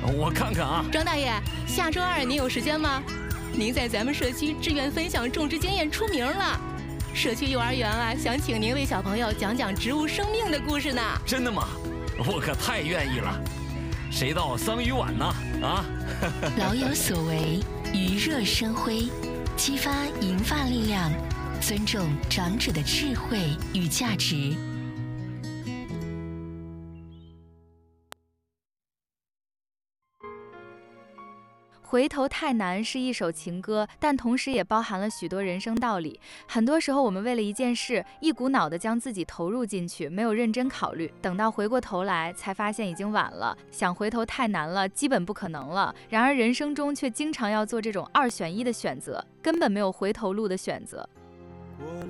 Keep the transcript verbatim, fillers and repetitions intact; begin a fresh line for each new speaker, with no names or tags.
我看看啊。
庄大爷，下周二您有时间吗？您在咱们社区志愿分享种植经验出名了，社区幼儿园啊，想请您为小朋友讲讲植物生命的故事呢。
真的吗？我可太愿意了。谁到桑榆晚呢？啊！
老有所为，余热生辉，激发银发力量，尊重长者的智慧与价值。
回头太难是一首情歌，但同时也包含了许多人生道理。很多时候我们为了一件事一股脑地将自己投入进去，没有认真考虑，等到回过头来才发现已经晚了，想回头太难了，基本不可能了。然而人生中却经常要做这种二选一的选择，根本没有回头路的选择。